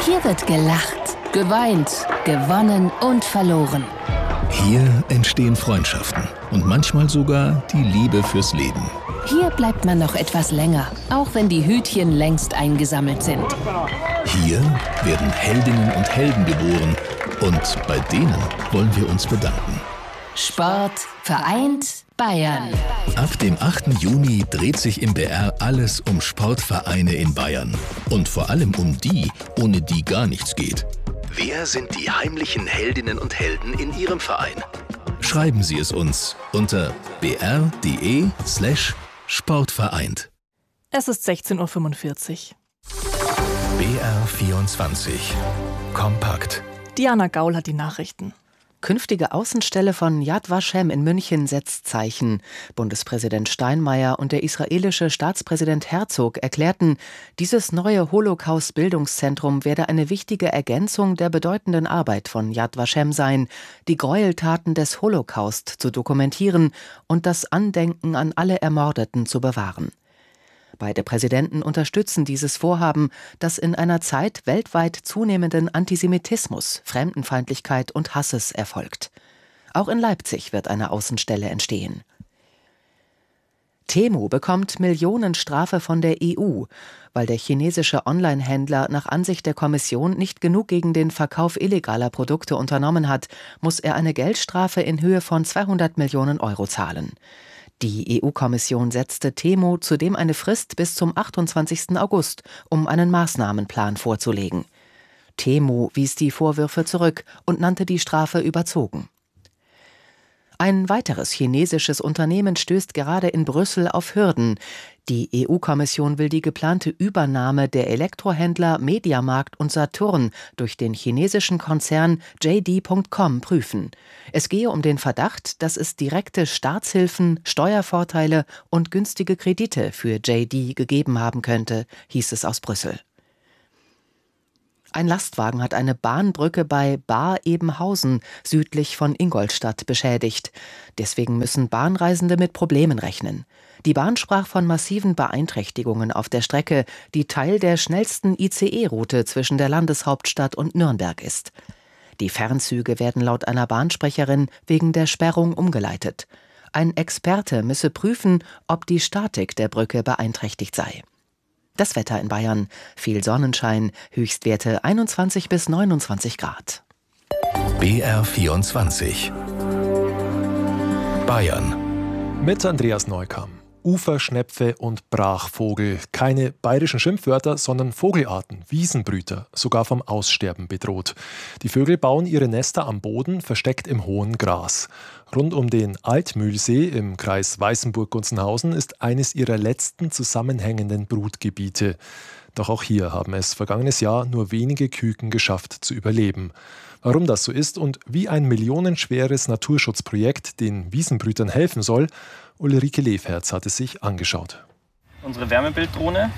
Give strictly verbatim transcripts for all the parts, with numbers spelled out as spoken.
Hier wird gelacht, geweint, gewonnen und verloren. Hier entstehen Freundschaften und manchmal sogar die Liebe fürs Leben. Hier bleibt man noch etwas länger, auch wenn die Hütchen längst eingesammelt sind. Hier werden Heldinnen und Helden geboren und bei denen wollen wir uns bedanken. Sport vereint Bayern. Ab dem achten Juni dreht sich im B R alles um Sportvereine in Bayern. Und vor allem um die, ohne die gar nichts geht. Wer sind die heimlichen Heldinnen und Helden in Ihrem Verein? Schreiben Sie es uns unter b r punkt d e slash sportvereint. Es ist sechzehn Uhr fünfundvierzig. B R vierundzwanzig. Kompakt. Diana Gaul hat die Nachrichten. Künftige Außenstelle von Yad Vashem in München setzt Zeichen. Bundespräsident Steinmeier und der israelische Staatspräsident Herzog erklärten, dieses neue Holocaust-Bildungszentrum werde eine wichtige Ergänzung der bedeutenden Arbeit von Yad Vashem sein, die Gräueltaten des Holocaust zu dokumentieren und das Andenken an alle Ermordeten zu bewahren. Beide Präsidenten unterstützen dieses Vorhaben, das in einer Zeit weltweit zunehmenden Antisemitismus, Fremdenfeindlichkeit und Hasses erfolgt. Auch in Leipzig wird eine Außenstelle entstehen. Temu bekommt Millionenstrafe von der E U, weil der chinesische Online-Händler nach Ansicht der Kommission nicht genug gegen den Verkauf illegaler Produkte unternommen hat, muss er eine Geldstrafe in Höhe von zweihundert Millionen Euro zahlen. Die E U-Kommission setzte Temu zudem eine Frist bis zum achtundzwanzigsten August, um einen Maßnahmenplan vorzulegen. Temu wies die Vorwürfe zurück und nannte die Strafe überzogen. Ein weiteres chinesisches Unternehmen stößt gerade in Brüssel auf Hürden. Die E U-Kommission will die geplante Übernahme der Elektrohändler Mediamarkt und Saturn durch den chinesischen Konzern J D Punkt com prüfen. Es gehe um den Verdacht, dass es direkte Staatshilfen, Steuervorteile und günstige Kredite für J D gegeben haben könnte, hieß es aus Brüssel. Ein Lastwagen hat eine Bahnbrücke bei Baar-Ebenhausen südlich von Ingolstadt beschädigt. Deswegen müssen Bahnreisende mit Problemen rechnen. Die Bahn sprach von massiven Beeinträchtigungen auf der Strecke, die Teil der schnellsten I C E-Route zwischen der Landeshauptstadt und Nürnberg ist. Die Fernzüge werden laut einer Bahnsprecherin wegen der Sperrung umgeleitet. Ein Experte müsse prüfen, ob die Statik der Brücke beeinträchtigt sei. Das Wetter in Bayern: viel Sonnenschein, Höchstwerte einundzwanzig bis neunundzwanzig Grad. B R vierundzwanzig. Bayern. Mit Andreas Neukamm. Uferschnepfe und Brachvogel. Keine bayerischen Schimpfwörter, sondern Vogelarten, Wiesenbrüter, sogar vom Aussterben bedroht. Die Vögel bauen ihre Nester am Boden, versteckt im hohen Gras. Rund um den Altmühlsee im Kreis Weißenburg-Gunzenhausen ist eines ihrer letzten zusammenhängenden Brutgebiete. Doch auch hier haben es vergangenes Jahr nur wenige Küken geschafft zu überleben. Warum das so ist und wie ein millionenschweres Naturschutzprojekt den Wiesenbrütern helfen soll, Ulrike Lefherz hat es sich angeschaut. Unsere Wärmebilddrohne.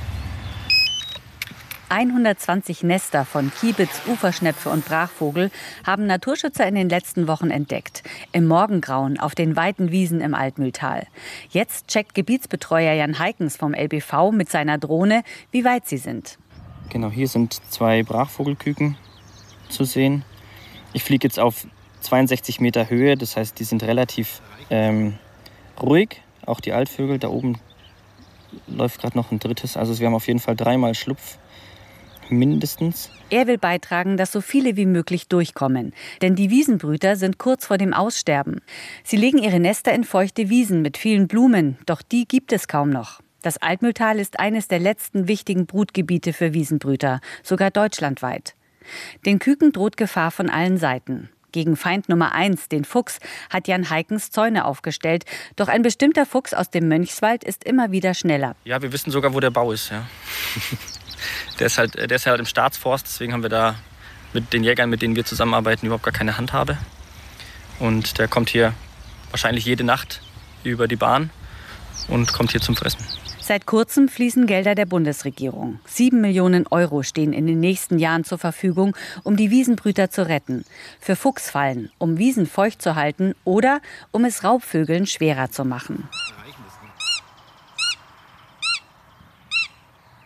hundertzwanzig Nester von Kiebitz, Uferschnepfe und Brachvogel haben Naturschützer in den letzten Wochen entdeckt. Im Morgengrauen auf den weiten Wiesen im Altmühltal. Jetzt checkt Gebietsbetreuer Jan Heikens vom L B V mit seiner Drohne, wie weit sie sind. Genau, hier sind zwei Brachvogelküken zu sehen. Ich fliege jetzt auf zweiundsechzig Meter Höhe, das heißt, die sind relativ ähm, ruhig. Auch die Altvögel, da oben läuft gerade noch ein drittes. Also wir haben auf jeden Fall dreimal Schlupf, mindestens. Er will beitragen, dass so viele wie möglich durchkommen. Denn die Wiesenbrüter sind kurz vor dem Aussterben. Sie legen ihre Nester in feuchte Wiesen mit vielen Blumen, doch die gibt es kaum noch. Das Altmühltal ist eines der letzten wichtigen Brutgebiete für Wiesenbrüter, sogar deutschlandweit. Den Küken droht Gefahr von allen Seiten. Gegen Feind Nummer eins, den Fuchs, hat Jan Heikens Zäune aufgestellt. Doch ein bestimmter Fuchs aus dem Mönchswald ist immer wieder schneller. Ja, wir wissen sogar, wo der Bau ist. Ja. der, ist halt, der ist halt im Staatsforst, deswegen haben wir da mit den Jägern, mit denen wir zusammenarbeiten, überhaupt gar keine Handhabe. Und der kommt hier wahrscheinlich jede Nacht über die Bahn und kommt hier zum Fressen. Seit kurzem fließen Gelder der Bundesregierung. Sieben Millionen Euro stehen in den nächsten Jahren zur Verfügung, um die Wiesenbrüter zu retten. Für Fuchsfallen, um Wiesen feucht zu halten oder um es Raubvögeln schwerer zu machen.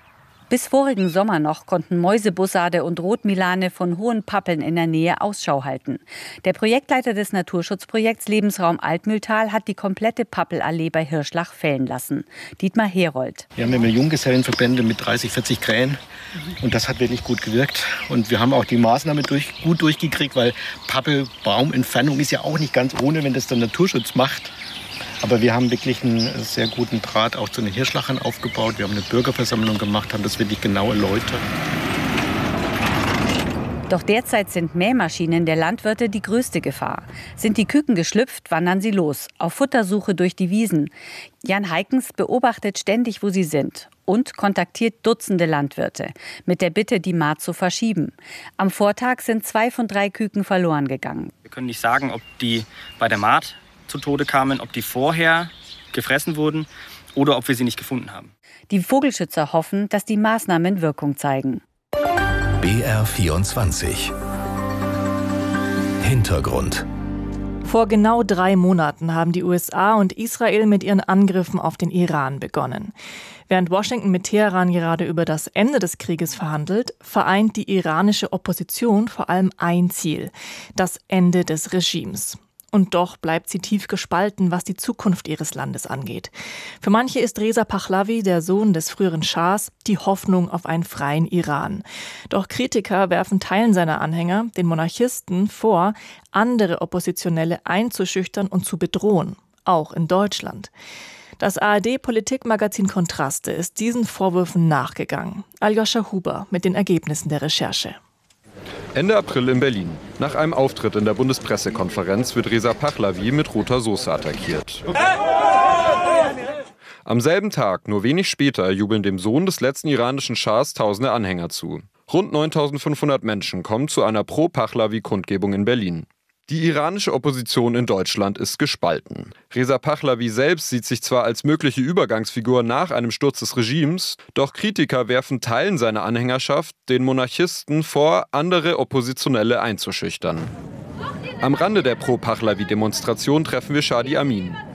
Bis vorigen Sommer noch konnten Mäusebussarde und Rotmilane von hohen Pappeln in der Nähe Ausschau halten. Der Projektleiter des Naturschutzprojekts Lebensraum Altmühltal hat die komplette Pappelallee bei Hirschlach fällen lassen. Dietmar Herold. Wir haben immer Junggesellenverbände mit dreißig, vierzig Krähen und das hat wirklich gut gewirkt. Und wir haben auch die Maßnahme durch, gut durchgekriegt, weil Pappelbaumentfernung ist ja auch nicht ganz ohne, wenn das der Naturschutz macht. Aber wir haben wirklich einen sehr guten Draht auch zu den Hirschlachern aufgebaut. Wir haben eine Bürgerversammlung gemacht, haben das wirklich genau erläutert. Doch derzeit sind Mähmaschinen der Landwirte die größte Gefahr. Sind die Küken geschlüpft, wandern sie los, auf Futtersuche durch die Wiesen. Jan Heikens beobachtet ständig, wo sie sind und kontaktiert Dutzende Landwirte mit der Bitte, die Mahd zu verschieben. Am Vortag sind zwei von drei Küken verloren gegangen. Wir können nicht sagen, ob die bei der Mahd zu Tode kamen, ob die vorher gefressen wurden oder ob wir sie nicht gefunden haben. Die Vogelschützer hoffen, dass die Maßnahmen Wirkung zeigen. B R vierundzwanzig Hintergrund. Vor genau drei Monaten haben die U S A und Israel mit ihren Angriffen auf den Iran begonnen. Während Washington mit Teheran gerade über das Ende des Krieges verhandelt, vereint die iranische Opposition vor allem ein Ziel: das Ende des Regimes. Und doch bleibt sie tief gespalten, was die Zukunft ihres Landes angeht. Für manche ist Reza Pahlavi, der Sohn des früheren Schahs, die Hoffnung auf einen freien Iran. Doch Kritiker werfen Teilen seiner Anhänger, den Monarchisten, vor, andere Oppositionelle einzuschüchtern und zu bedrohen, auch in Deutschland. Das A R D-Politikmagazin Kontraste ist diesen Vorwürfen nachgegangen. Aljoscha Huber mit den Ergebnissen der Recherche. Ende April in Berlin. Nach einem Auftritt in der Bundespressekonferenz wird Reza Pahlavi mit roter Soße attackiert. Am selben Tag, nur wenig später, jubeln dem Sohn des letzten iranischen Schahs tausende Anhänger zu. Rund neuntausendfünfhundert Menschen kommen zu einer Pro-Pahlavi-Kundgebung in Berlin. Die iranische Opposition in Deutschland ist gespalten. Reza Pahlavi selbst sieht sich zwar als mögliche Übergangsfigur nach einem Sturz des Regimes, doch Kritiker werfen Teilen seiner Anhängerschaft, den Monarchisten, vor, andere Oppositionelle einzuschüchtern. Am Rande der Pro-Pahlavi-Demonstration treffen wir Shadi Amin.